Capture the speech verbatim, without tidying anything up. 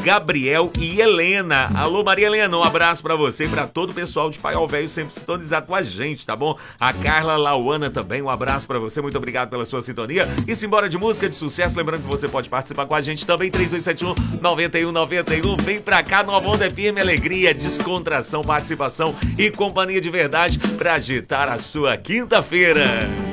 Gabriel e Helena. Alô, Maria Helena, um abraço pra você e pra todo o pessoal de Paiol Velho sempre sintonizado com a gente, tá bom? A Carla Lauana também, um abraço pra você, muito obrigado pela sua sintonia. E simbora de música de sucesso, lembrando que você pode participar com a gente também, três dois sete um, nove um nove um. Vem pra cá, Nova Onda F M, alegria, descontração, participação e companhia de verdade pra agitar a sua quinta-feira.